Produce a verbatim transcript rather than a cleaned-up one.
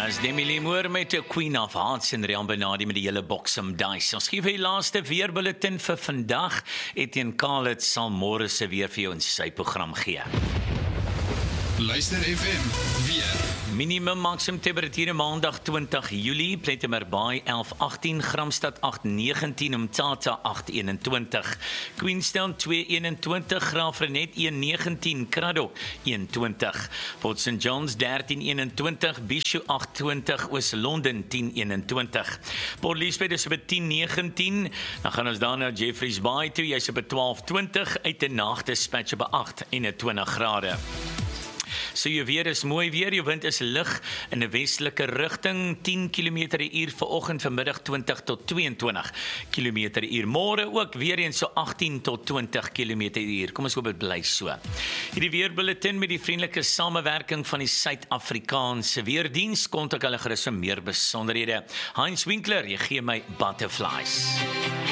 As Demi Lee Moore met die Queen of Hearts en Rian Bernardi met die hele Boxing Dice. Ons gee vir die laaste weerbulletin vir vandag. Etienne Khalid sal môre se weer vir jou in sy program gee. Luister F M, weer. Minimum maksimum temperature maandag twintig Julie, Plettenberg Bay elf agtien, Gramstad agt negentien, Umtata agt eenentwintig, Queenstown twee eenentwintig, Graafrenet een negentien, Craddock eenentwintig, Port Saint John's dertien eenentwintig, Bishop agt twintig, Oos-London tien eenentwintig, Port Elizabeth is op tien negentien, dan gaan ons dan na Jeffreys Bay toe, jy's op twaalf twintig, uit die nag dispatch op agt eenentwintig grade. So jou weer is mooi weer, jou wind is lig in 'n westelike rigting, tien kilometer per uur vanoggend, vanmiddag twintig tot tweeëntwintig kilometer per uur. Môre ook weer eens so agtien tot twintig kilometer per uur. Kom ons hoop dit bly so. Hierdie weerbulletin met die vriendelike samewerking van die Suid-Afrikaanse Weerdiens, kontak hulle gerus vir meer besonderhede. Heinz Winkler, jy gee my butterflies.